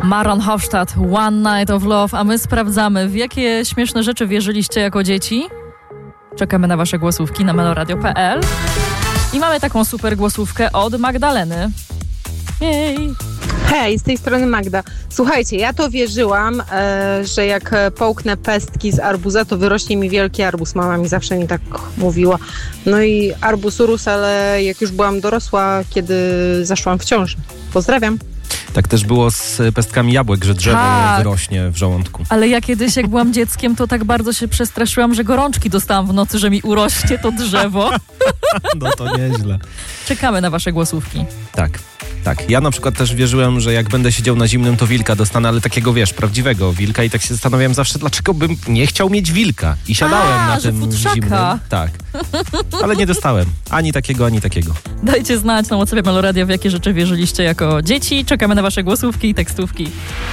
Maron Hofstadt, One Night of Love, a my sprawdzamy, w jakie śmieszne rzeczy wierzyliście jako dzieci. Czekamy na wasze głosówki na meloradio.pl i mamy taką super głosówkę od Magdaleny. Jej! Hej, z tej strony Magda. Słuchajcie, ja to wierzyłam, że jak połknę pestki z arbuza, to wyrośnie mi wielki arbuz. Mama mi zawsze mi tak mówiła. No i arbuz urósł, ale jak już byłam dorosła, kiedy zaszłam w ciążę. Pozdrawiam. Tak też było z pestkami jabłek, że drzewo wyrośnie w żołądku. Ale ja kiedyś, jak byłam dzieckiem, to tak bardzo się przestraszyłam, że gorączki dostałam w nocy, że mi urośnie to drzewo. No to nieźle. Czekamy na wasze głosówki. Tak. Ja na przykład też wierzyłem, że jak będę siedział na zimnym, to wilka dostanę, ale takiego, prawdziwego wilka i tak się zastanawiałem zawsze, dlaczego bym nie chciał mieć wilka. I siadałem na tym zimnym. Tak. Ale nie dostałem. Ani takiego, ani takiego. Dajcie znać na WhatsAppie Meloradia, w jakie rzeczy wierzyliście jako dzieci. Czekamy na wasze głosówki i tekstówki.